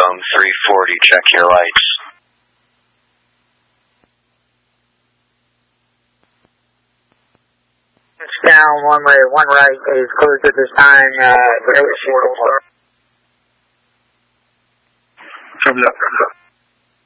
zone 340, check your lights. It's down, one way, one right is closed at this time, From left.